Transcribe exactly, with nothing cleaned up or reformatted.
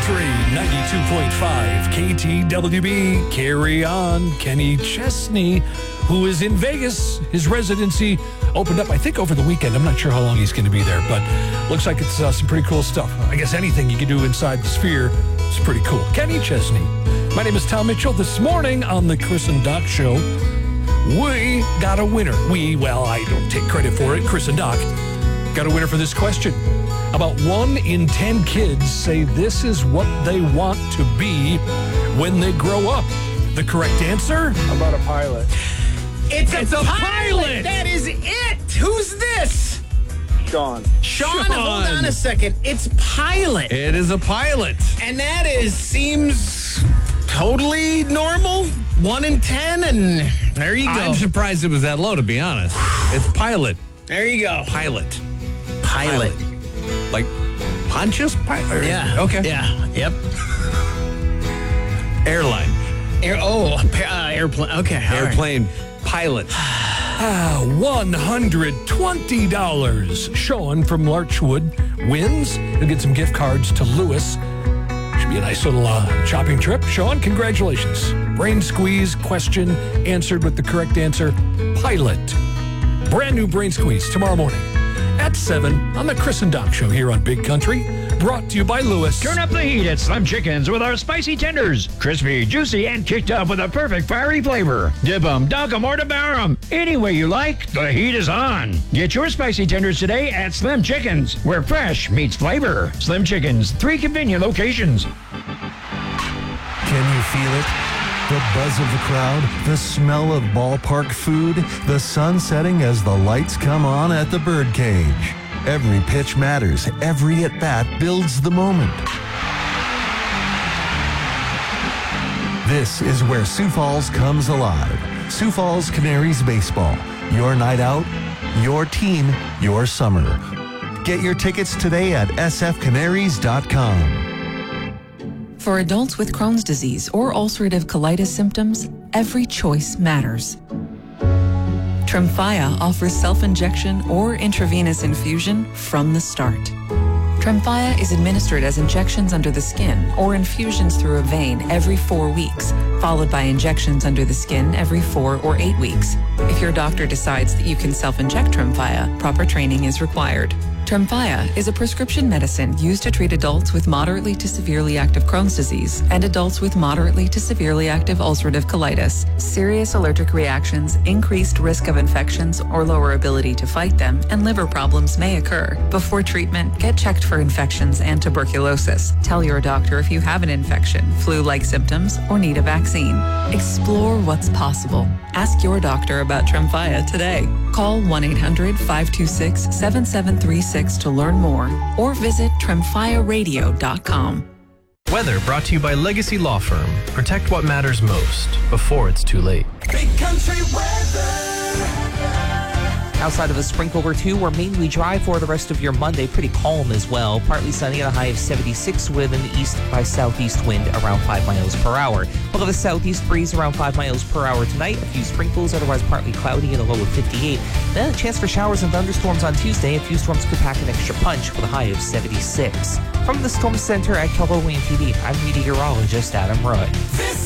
Country ninety-two point five K T W B. Carry on. Kenny Chesney, who is in Vegas. His residency opened up, I think, over the weekend. I'm not sure how long he's going to be there, but looks like it's uh, some pretty cool stuff. I guess anything you can do inside the Sphere is pretty cool. Kenny Chesney. My name is Tom Mitchell. This morning on the Chris and Doc Show, we got a winner. We, well, I don't take credit for it. Chris and Doc got a winner for this question. About one in ten kids say this is what they want to be when they grow up. The correct answer? How about a pilot? It's, It's a, a pilot. pilot. That is it. Who's this? Sean. Sean, Sean. hold on a second. It's pilot. It is a pilot. And that is, seems totally normal. One in ten, and there you go. I'm surprised it was that low, to be honest. It's pilot. There you go. Pilot. Pilot. Like Pontius Pilot? Yeah. Okay. Yeah. Yep. Airline. Air, oh, uh, airplane. Okay. all right. Airplane pilot. Ah, one hundred twenty dollars. Sean from Larchwood wins. He'll get some gift cards to Lewis. Should be a nice little uh, shopping trip. Sean, congratulations. Brain squeeze question answered with the correct answer. Pilot. Brand new Brain Squeeze tomorrow morning at seven on the Chris and Doc Show here on Big Country. Brought to you by Lewis. Turn up the heat at Slim Chickens with our spicy tenders. Crispy, juicy, and kicked up with a perfect fiery flavor. Dip 'em, dunk 'em, or devour 'em. Any way you like, the heat is on. Get your spicy tenders today at Slim Chickens, where fresh meets flavor. Slim Chickens, three convenient locations. Can you feel it? The buzz of the crowd, the smell of ballpark food, the sun setting as the lights come on at the birdcage. Every pitch matters. Every at-bat builds the moment. This is where Sioux Falls comes alive. Sioux Falls Canaries Baseball. Your night out, your team, your summer. Get your tickets today at s f canaries dot com. For adults with Crohn's disease or ulcerative colitis symptoms, every choice matters. Tremfya offers self-injection or intravenous infusion from the start. Tremfya is administered as injections under the skin or infusions through a vein every four weeks, followed by injections under the skin every four or eight weeks. If your doctor decides that you can self-inject Tremfya, proper training is required. Tremfya is a prescription medicine used to treat adults with moderately to severely active Crohn's disease and adults with moderately to severely active ulcerative colitis. Serious allergic reactions, increased risk of infections or lower ability to fight them, and liver problems may occur. Before treatment, get checked for infections and tuberculosis. Tell your doctor if you have an infection, flu-like symptoms, or need a vaccine. Explore what's possible. Ask your doctor about Tremfya today. Call one eight hundred five two six seven seven three six to learn more or visit tremfya radio dot com. Weather brought to you by Legacy Law Firm. Protect what matters most before it's too late. Big Country weather. Outside of a sprinkle or two, we're mainly dry for the rest of your Monday. Pretty calm as well. Partly sunny at a high of seventy-six with an east by southeast wind around five miles per hour. We'll have a southeast breeze around five miles per hour tonight. A few sprinkles, otherwise partly cloudy at a low of fifty-eight. Then a chance for showers and thunderstorms on Tuesday. A few storms could pack an extra punch with a high of seventy-six. From the Storm Center at Keller Williams P D, I'm meteorologist Adam Roy.